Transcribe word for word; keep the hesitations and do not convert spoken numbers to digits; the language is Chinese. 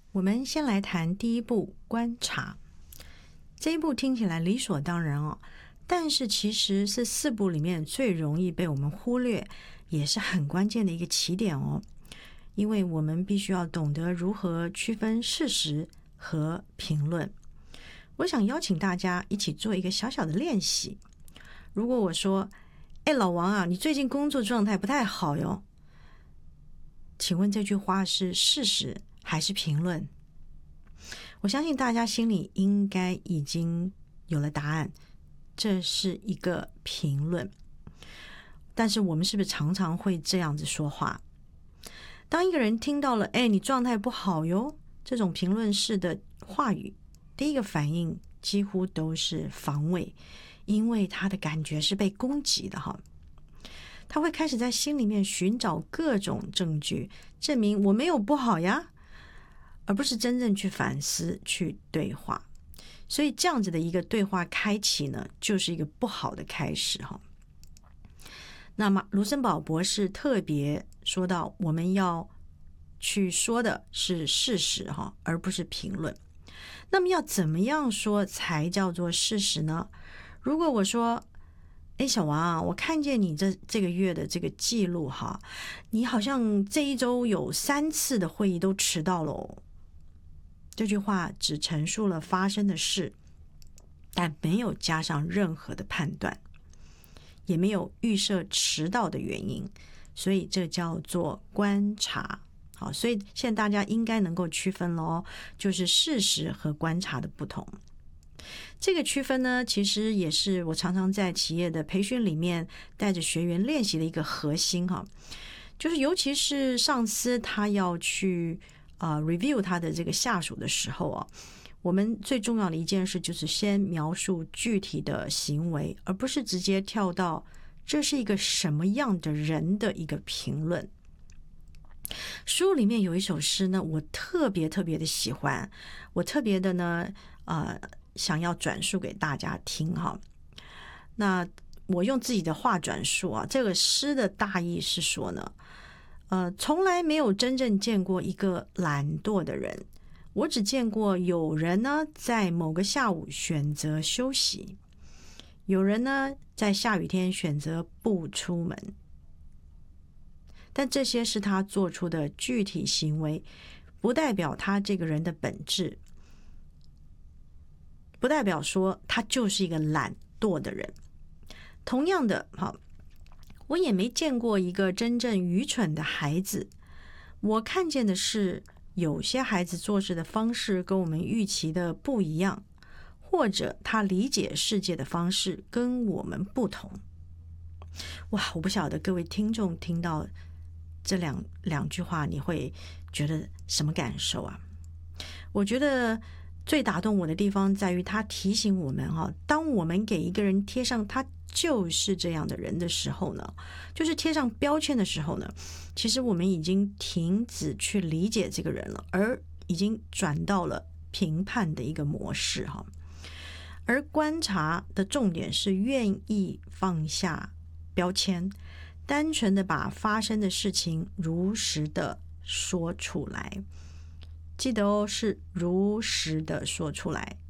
我们先来谈第一步，观察。这一步听起来理所当然哦，但是其实是四步里面最容易被我们忽略，也是很关键的一个起点哦。因为我们必须要懂得如何区分事实和评论。我想邀请大家一起做一个小小的练习。如果我说，哎，老王啊，你最近工作状态不太好哟，请问这句话是事实还是评论？我相信大家心里应该已经有了答案，这是一个评论。但是我们是不是常常会这样子说话？当一个人听到了哎，你状态不好哟，这种评论式的话语，第一个反应几乎都是防卫，因为他的感觉是被攻击的哈。他会开始在心里面寻找各种证据，证明我没有不好呀，而不是真正去反思、去对话。所以这样子的一个对话开启呢，就是一个不好的开始哈。那么卢森堡博士特别说到，我们要去说的是事实哈，而不是评论。那么要怎么样说才叫做事实呢？如果我说，哎，小王啊，我看见你这这个月的这个记录哈，你好像这一周有三次的会议都迟到了哦。这句话只陈述了发生的事，但没有加上任何的判断，也没有预设迟到的原因，所以这叫做观察。好，所以现在大家应该能够区分了哦，就是事实和观察的不同。这个区分呢，其实也是我常常在企业的培训里面带着学员练习的一个核心哈，就是尤其是上司他要去呃 review 他的这个下属的时候啊，我们最重要的一件事就是先描述具体的行为，而不是直接跳到这是一个什么样的人的一个评论。书里面有一首诗呢，我特别特别的喜欢，我特别的呢呃想要转述给大家听哈。那我用自己的话转述啊，这个诗的大意是说呢，呃，从来没有真正见过一个懒惰的人，我只见过有人呢在某个下午选择休息，有人呢在下雨天选择不出门。但这些是他做出的具体行为，不代表他这个人的本质，不代表说他就是一个懒惰的人。同样的，好，我也没见过一个真正愚蠢的孩子，我看见的是有些孩子做事的方式跟我们预期的不一样，或者他理解世界的方式跟我们不同。哇，我不晓得各位听众听到这两两句话你会觉得什么感受啊？我觉得最打动我的地方在于他提醒我们哈，当我们给一个人贴上他就是这样的人的时候呢，就是贴上标签的时候呢，其实我们已经停止去理解这个人了，而已经转到了评判的一个模式哈。而观察的重点是愿意放下标签，单纯的把发生的事情如实的说出来。记得哦，是如实的说出来，